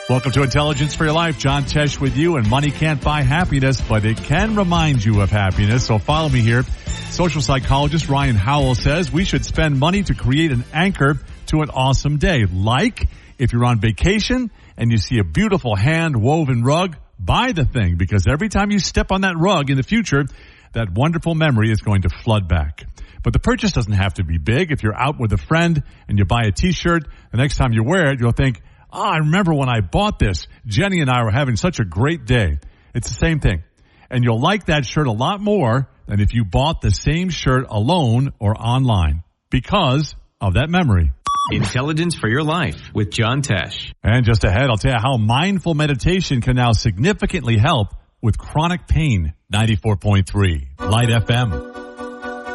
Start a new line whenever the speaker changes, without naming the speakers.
Welcome to Intelligence for Your Life. John Tesh with you, and money can't buy happiness, but it can remind you of happiness. So follow me here. Social psychologist Ryan Howell says we should spend money to create an anchor to an awesome day. Like if you're on vacation and you see a beautiful hand-woven rug, buy the thing, because every time you step on that rug in the future, that wonderful memory is going to flood back. But the purchase doesn't have to be big. If you're out with a friend and you buy a t-shirt, the next time you wear it, you'll think, I remember when I bought this. Jenny and I were having such a great day. It's the same thing. And you'll like that shirt a lot more than if you bought the same shirt alone or online, because of that memory.
Intelligence for Your Life with John Tesh.
And just ahead, I'll tell you how mindful meditation can now significantly help with chronic pain. 94.3 Light FM.